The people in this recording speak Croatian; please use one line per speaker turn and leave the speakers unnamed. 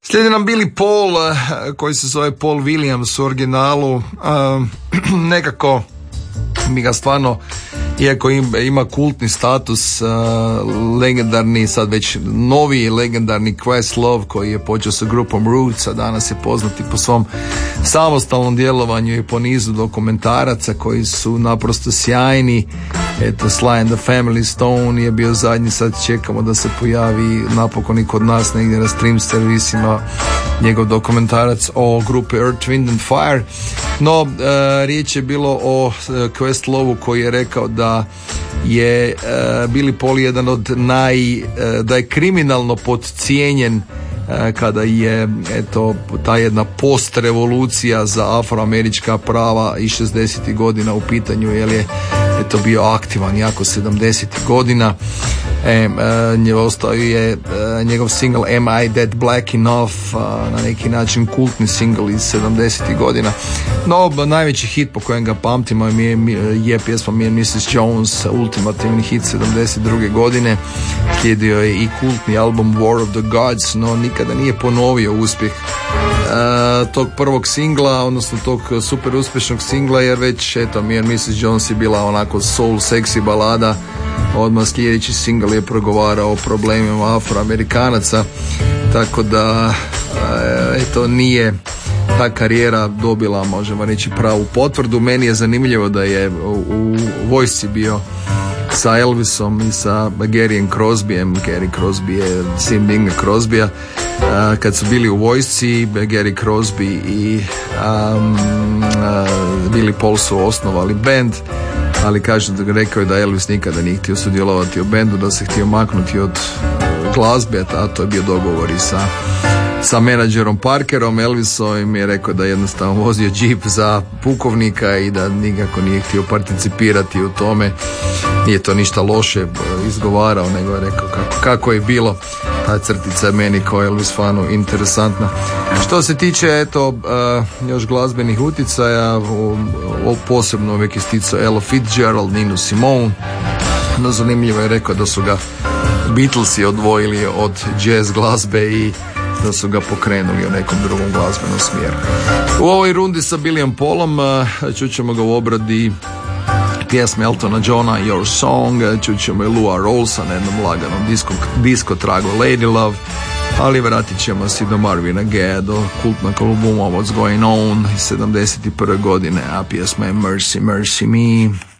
Slijedi nam Billy Paul, koji se zove Paul Williams u originalu. Nekako mi ga stvarno, iako ima kultni status, legendarni, sad već novi legendarni Questlove koji je počeo sa grupom Roots, a danas je poznati po svom samostalnom djelovanju i po nizu dokumentaraca koji su naprosto sjajni. Eto, Sly and the Family Stone je bio zadnji, sad čekamo da se pojavi napokon i kod nas negdje na stream servisima njegov dokumentarac o grupi Earth, Wind and Fire. No, riječ je bilo o Questlovu koji je rekao da je Billy Paul jedan od da je kriminalno podcijenjen kada je ta jedna post-revolucija za afroamerička prava i 60. godina u pitanju, jer je bio aktivan jako 70. godina. Ostao je njegov single Am I That Black Enough, na neki način kultni single iz 70. godina. No, najveći hit po kojem ga pamtimo je pjesma Me and Mrs. Jones, ultimativni hit 72. godine. Slijedio je i kultni album War of the Gods, no nikada nije ponovio uspjeh tog prvog singla, odnosno tog super uspješnog singla, jer već Me and Mrs. Jones je bila onako soul sexy balada. Odmah sljedeći single je progovarao o problemima Afroamerikanaca, tako da nije ta karijera dobila, možemo reći, pravu potvrdu. Meni je zanimljivo da je u vojsci bio sa Elvisom i sa Garyjem Crosbyjem. Gary Crosby je sin Binga Crosbya. Kad su bili u vojsci, Gary Crosby i Billy Paul su osnovali band, ali rekao je da Elvis nikada nije htio sudjelovati u bendu, da se htio maknuti od glazbe, a to je bio dogovor i sa menadžerom Parkerom. Elvisom im je rekao da jednostavno vozio džip za pukovnika i da nikako nije htio participirati u tome. Nije to ništa loše izgovarao, nego je rekao kako je bilo. Ta crtica je meni kao Elvis fanu interesantna. Što se tiče još glazbenih uticaja, posebno uvijek isticao Ella Fitzgerald, Ninu Simone. No, zanimljivo je rekao da su ga Beatlesi odvojili od jazz glazbe i da su ga pokrenuli u nekom drugom glazbenom smjeru. U ovoj rundi sa Billyem Paulom čućemo ga u obradi pjesme Eltona Johna Your Song, čućemo i Lou Rawlsa na jednom laganom disko tragu Lady Love, ali vratit ćemo se do Marvina Gaye, do kultnog albuma What's Going On iz 71. godine, a pjesma je Mercy Mercy Me.